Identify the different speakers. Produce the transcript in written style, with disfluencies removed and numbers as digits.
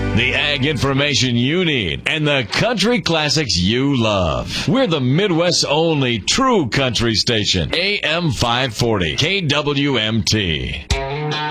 Speaker 1: The ag information you need and the country classics you love. We're the Midwest's only true country station. AM 540 KWMT.